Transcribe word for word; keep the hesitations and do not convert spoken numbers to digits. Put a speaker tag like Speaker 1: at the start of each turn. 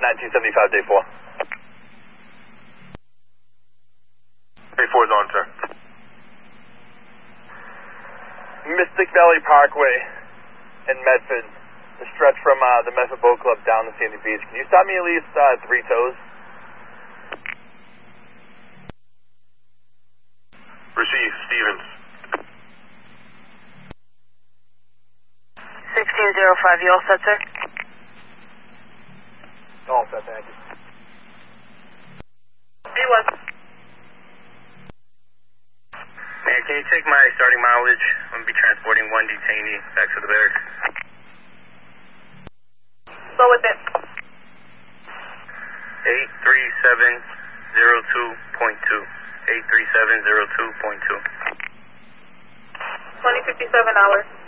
Speaker 1: nineteen seventy-five, day four.
Speaker 2: Day four is on, sir.
Speaker 1: Mystic Valley Parkway in Medford, the stretch from uh, the Medford Boat Club down to Sandy Beach. Can you stop me at least uh, three tows?
Speaker 2: Receive, Stevens.
Speaker 3: sixteen oh five, you all set, sir?
Speaker 1: All set, thank you.
Speaker 3: B one.
Speaker 4: Man, can you take my starting mileage? I'm going to be transporting one detainee back to the barracks.
Speaker 3: Go with it.
Speaker 4: eight three seven zero two point two. eight three seven zero two point two.
Speaker 3: twenty fifty-seven hours.